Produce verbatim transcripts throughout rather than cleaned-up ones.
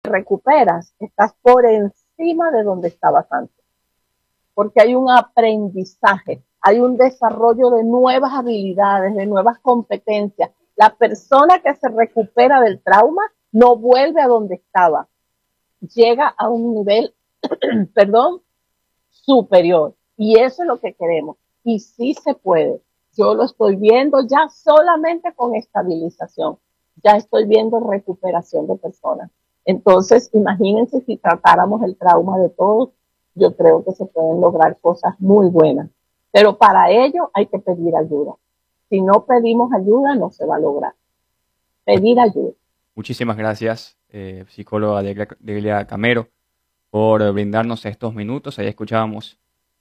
recuperas, estás por encima de donde estabas antes. Porque hay un aprendizaje, hay un desarrollo de nuevas habilidades, de nuevas competencias. La persona que se recupera del trauma no vuelve a donde estaba. Llega a un nivel, perdón, superior. Y eso es lo que queremos. Y sí se puede. Yo lo estoy viendo ya solamente con estabilización. Ya estoy viendo recuperación de personas. Entonces, imagínense si tratáramos el trauma de todos, yo creo que se pueden lograr cosas muy buenas. Pero para ello hay que pedir ayuda. Si no pedimos ayuda, no se va a lograr. Pedir ayuda. Muchísimas gracias, eh, psicóloga Deglia Camero, por brindarnos estos minutos. Ahí escuchábamos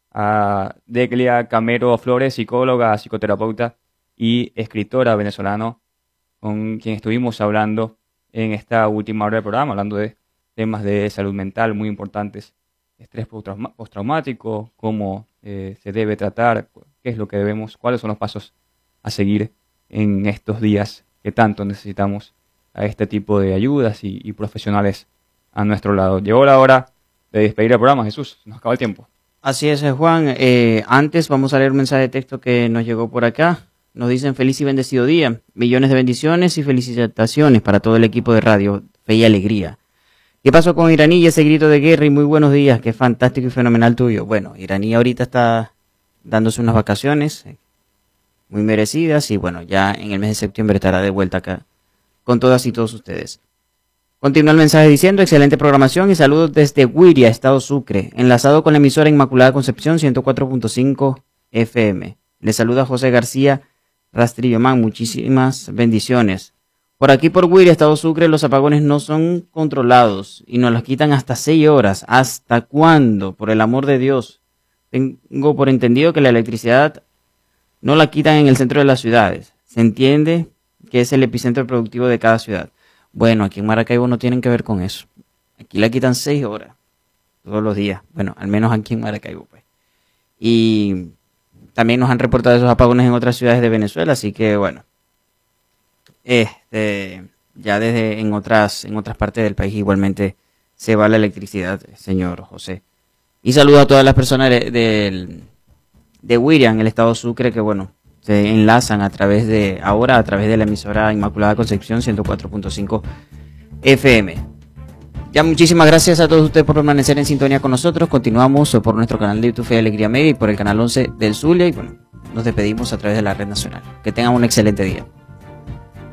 a Deglia Camero Flores, psicóloga, psicoterapeuta y escritora venezolana, con quien estuvimos hablando en esta última hora del programa, hablando de temas de salud mental muy importantes, estrés postraumático, cómo eh, se debe tratar, qué es lo que debemos, cuáles son los pasos a seguir en estos días que tanto necesitamos a este tipo de ayudas y, y profesionales a nuestro lado. Llegó la hora de despedir el programa, Jesús, nos acaba el tiempo. Así es, Juan. Eh, antes vamos a leer un mensaje de texto que nos llegó por acá. Nos dicen feliz y bendecido día, millones de bendiciones y felicitaciones para todo el equipo de Radio Fe y Alegría. ¿Qué pasó con Iraní y ese grito de guerra? Y muy buenos días, qué fantástico y fenomenal tuyo. Bueno, Iraní ahorita está dándose unas vacaciones muy merecidas y bueno, ya en el mes de septiembre estará de vuelta acá con todas y todos ustedes. Continúa el mensaje diciendo, excelente programación y saludos desde Huiria, Estado Sucre, enlazado con la emisora Inmaculada Concepción ciento cuatro punto cinco F M. Le saluda José García Rastrillo Man, muchísimas bendiciones. Por aquí por Huiria, Estado Sucre, los apagones no son controlados y nos los quitan hasta seis horas. ¿Hasta cuándo? Por el amor de Dios. Tengo por entendido que la electricidad no la quitan en el centro de las ciudades. Se entiende que es el epicentro productivo de cada ciudad. Bueno, aquí en Maracaibo no tienen que ver con eso. Aquí la quitan seis horas todos los días. Bueno, al menos aquí en Maracaibo, pues. Y también nos han reportado esos apagones en otras ciudades de Venezuela, así que bueno, este, ya desde en otras, en otras partes del país igualmente se va la electricidad, señor José. Y saludo a todas las personas de, de, de Huiria, en el estado Sucre, que bueno, se enlazan a través de, ahora a través de la emisora Inmaculada Concepción ciento cuatro punto cinco F M. Ya muchísimas gracias a todos ustedes por permanecer en sintonía con nosotros. Continuamos por nuestro canal de YouTube Fe y Alegría Media y por el canal once del Zulia. Y bueno, nos despedimos a través de la red nacional. Que tengan un excelente día.